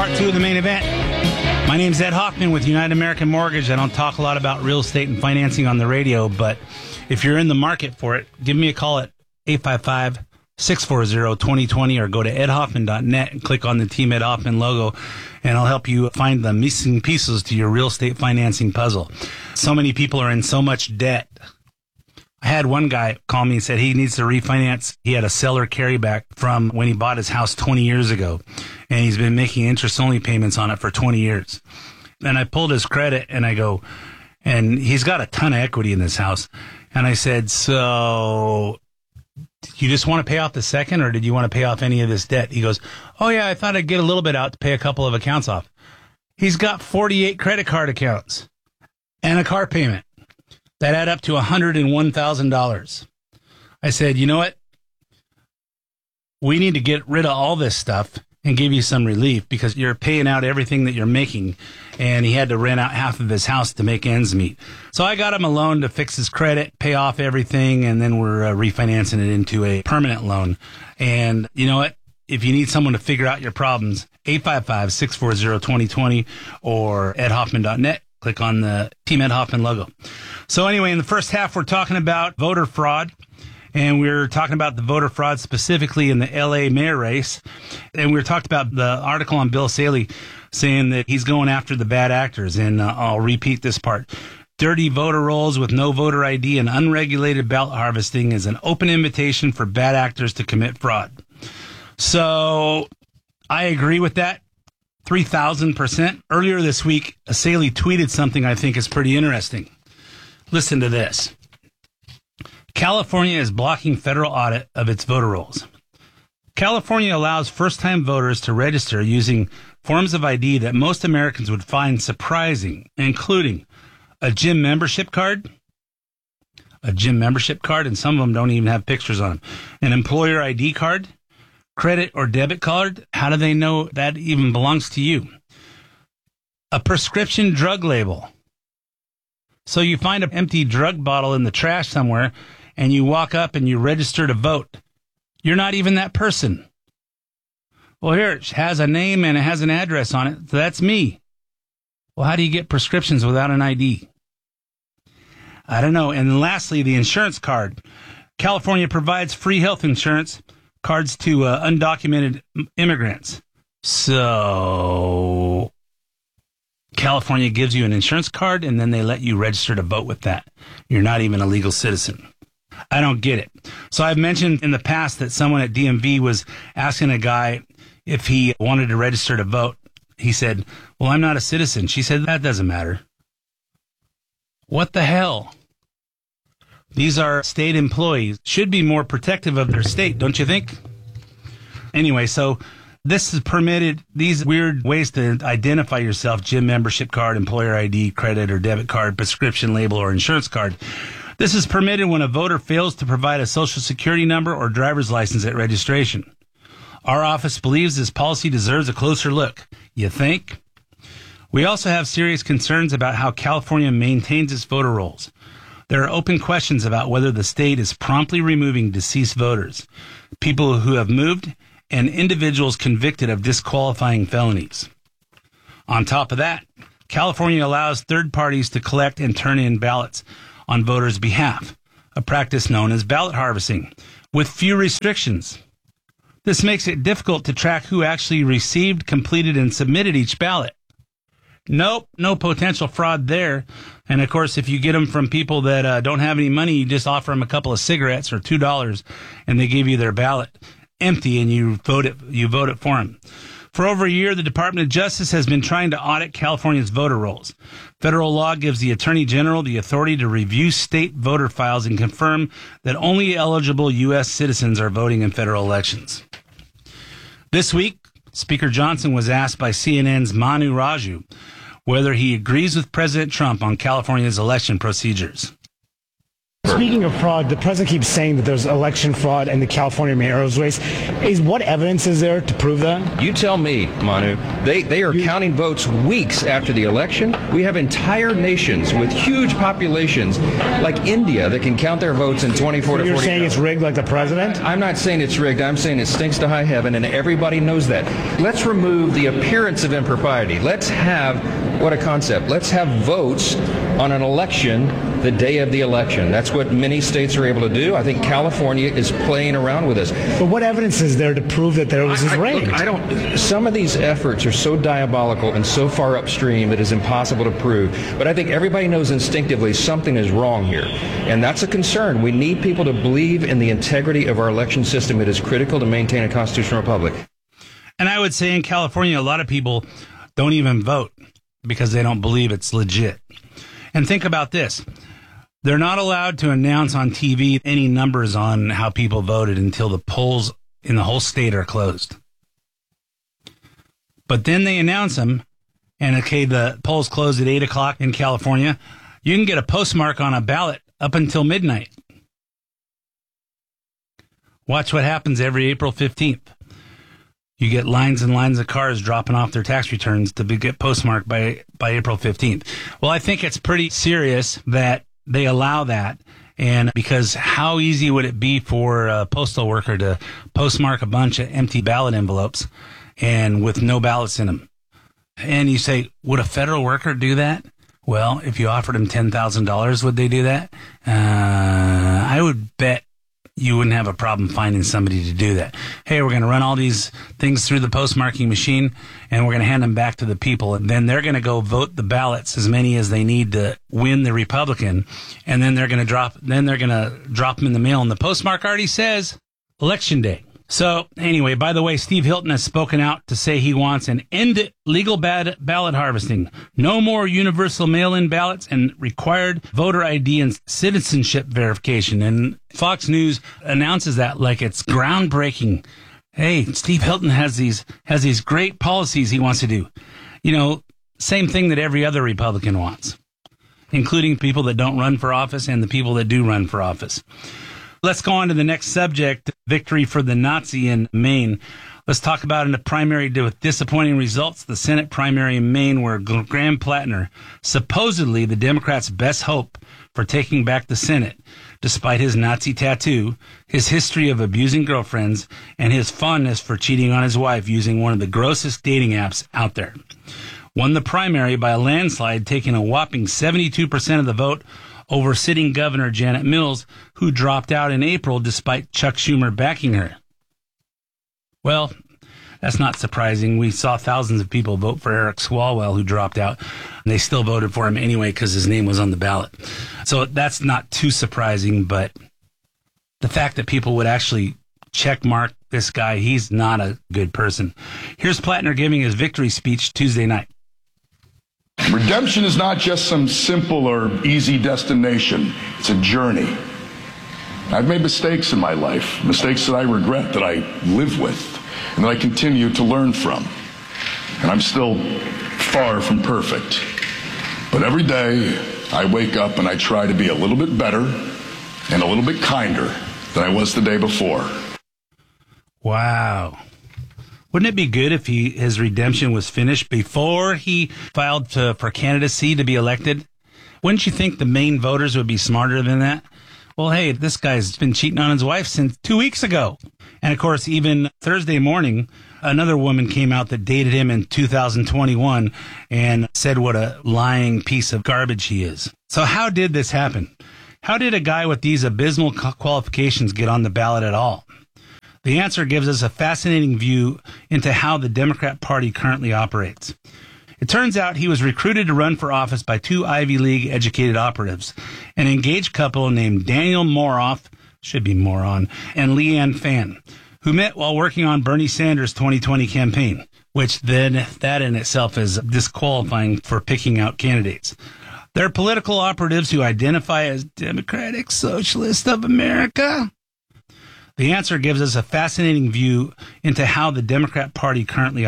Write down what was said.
Part 2 of the main event. My name's Ed Hoffman with United American Mortgage. I don't talk a lot about real estate and financing on the radio, but if you're in the market for it, give me a call at 855-640-2020 or go to edhoffman.net and click on the Team Ed Hoffman logo, and I'll help you find the missing pieces to your real estate financing puzzle. So many people are in so much debt. I had one guy call me and said he needs to refinance. He had a seller carryback from when he bought his house 20 years ago, and he's been making interest-only payments on it for 20 years. And I pulled his credit, and I go, and he's got a ton of equity in this house. And I said, so you just want to pay off the second, or did you want to pay off any of this debt? He goes, oh, yeah, I thought I'd get a little bit out to pay a couple of accounts off. He's got 48 credit card accounts and a car payment that add up to $101,000. I said, you know what? We need to get rid of all this stuff and give you some relief because you're paying out everything that you're making. And he had to rent out half of his house to make ends meet. So I got him a loan to fix his credit, pay off everything, and then we're refinancing it into a permanent loan. And you know what? If you need someone to figure out your problems, 855-640-2020 or edhoffman.net. Click on the Team Ed Hoffman logo. So anyway, in the first half, we're talking about voter fraud. And we're talking about the voter fraud specifically in the L.A. mayor race. And we talked about the article on Bill Saley saying that he's going after the bad actors. And I'll repeat this part. Dirty voter rolls with no voter ID and unregulated ballot harvesting is an open invitation for bad actors to commit fraud. So I agree with that. 3,000%. Earlier this week, Saley tweeted something I think is pretty interesting. Listen to this. California is blocking federal audit of its voter rolls. California allows first-time voters to register using forms of ID that most Americans would find surprising, including a gym membership card, and some of them don't even have pictures on them, an employer ID card, credit or debit card. How do they know that even belongs to you? A prescription drug label. So you find an empty drug bottle in the trash somewhere and you walk up and you register to vote. You're not even that person. Well, here it has a name and it has an address on it. So that's me. Well, how do you get prescriptions without an ID? I don't know. And lastly, the insurance card. California provides free health insurance cards to undocumented immigrants. So California gives you an insurance card and then they let you register to vote with that. You're not even a legal citizen. I don't get it. So I've mentioned in the past that someone at DMV was asking a guy if he wanted to register to vote. He said, well, I'm not a citizen. She said, that doesn't matter. What the hell? These are state employees, should be more protective of their state, don't you think? Anyway, so this is permitted, these weird ways to identify yourself, gym membership card, employer ID, credit or debit card, prescription label, or insurance card. This is permitted when a voter fails to provide a social security number or driver's license at registration. Our office believes this policy deserves a closer look. You think? We also have serious concerns about how California maintains its voter rolls. There are open questions about whether the state is promptly removing deceased voters, people who have moved, and individuals convicted of disqualifying felonies. On top of that, California allows third parties to collect and turn in ballots on voters' behalf, a practice known as ballot harvesting, with few restrictions. This makes it difficult to track who actually received, completed, and submitted each ballot. Nope, no potential fraud there. And of course, if you get them from people that don't have any money, you just offer them a couple of cigarettes or $2 and they give you their ballot empty and you vote it for them. For over a year, the Department of Justice has been trying to audit California's voter rolls. Federal law gives the Attorney General the authority to review state voter files and confirm that only eligible U.S. citizens are voting in federal elections. This week, Speaker Johnson was asked by CNN's Manu Raju whether he agrees with President Trump on California's election procedures. Speaking of fraud, the president keeps saying that there's election fraud in the California mayor's race. What evidence is there to prove that? You tell me, Manu. They are counting votes weeks after the election. We have entire nations with huge populations like India that can count their votes in 24 to 40 You're saying it's rigged like the president? I'm not saying it's rigged. I'm saying it stinks to high heaven, and everybody knows that. Let's remove the appearance of impropriety. Let's have, what a concept, let's have votes on an election the day of the election. That's what many states are able to do. I think California is playing around with us. But what evidence is there to prove that there was this rigged? Some of these efforts are so diabolical and so far upstream that it's impossible to prove. But I think everybody knows instinctively something is wrong here. And that's a concern. We need people to believe in the integrity of our election system. It is critical to maintain a constitutional republic. And I would say in California, a lot of people don't even vote because they don't believe it's legit. And think about this. They're not allowed to announce on TV any numbers on how people voted until the polls in the whole state are closed. But then they announce them, and okay, the polls closed at 8 o'clock in California. You can get a postmark on a ballot up until midnight. Watch what happens every April 15th. You get lines and lines of cars dropping off their tax returns to get postmarked by April 15th. Well, I think it's pretty serious that they allow that. And because how easy would it be for a postal worker to postmark a bunch of empty ballot envelopes and with no ballots in them? And you say, would a federal worker do that? Well, if you offered them $10,000, would they do that? I would bet you wouldn't have a problem finding somebody to do that. Hey, we're going to run all these things through the postmarking machine, and we're going to hand them back to the people. And then they're going to go vote the ballots, as many as they need to win the Republican. And then they're going to drop them in the mail. And the postmark already says Election Day. So anyway, by the way, Steve Hilton has spoken out to say he wants an end to legal ballot harvesting. No more universal mail-in ballots and required voter ID and citizenship verification. And Fox News announces that like it's groundbreaking. Hey, Steve Hilton has these great policies he wants to do. You know, same thing that every other Republican wants, including people that don't run for office and the people that do run for office. Let's go on to the next subject, victory for the Nazi in Maine. Let's talk about in the primary with disappointing results. The Senate primary in Maine, where Graham Plattner, supposedly the Democrats' best hope for taking back the Senate, despite his Nazi tattoo, his history of abusing girlfriends, and his fondness for cheating on his wife using one of the grossest dating apps out there. Won the primary by a landslide, taking a whopping 72% of the vote over sitting Governor Janet Mills, who dropped out in April despite Chuck Schumer backing her. Well, that's not surprising. We saw thousands of people vote for Eric Swalwell, who dropped out, and they still voted for him anyway because his name was on the ballot. So that's not too surprising, but the fact that people would actually check mark this guy, he's not a good person. Here's Plattner giving his victory speech Tuesday night. Redemption is not just some simple or easy destination. It's a journey. I've made mistakes in my life, mistakes that I regret, that I live with, and that I continue to learn from. And I'm still far from perfect. But every day, I wake up and I try to be a little bit better and a little bit kinder than I was the day before. Wow. Wouldn't it be good if his redemption was finished before he filed for candidacy to be elected? Wouldn't you think the Maine voters would be smarter than that? Well, hey, this guy's been cheating on his wife since 2 weeks ago. And of course, even Thursday morning, another woman came out that dated him in 2021 and said what a lying piece of garbage he is. So how did this happen? How did a guy with these abysmal qualifications get on the ballot at all? The answer gives us a fascinating view into how the Democrat Party currently operates. It turns out he was recruited to run for office by two Ivy League educated operatives, an engaged couple named Daniel Moroff, should be Moron, and Leanne Fan, who met while working on Bernie Sanders' 2020 campaign, which then that in itself is disqualifying for picking out candidates. They're political operatives who identify as Democratic Socialists of America. The answer gives us a fascinating view into how the Democrat Party currently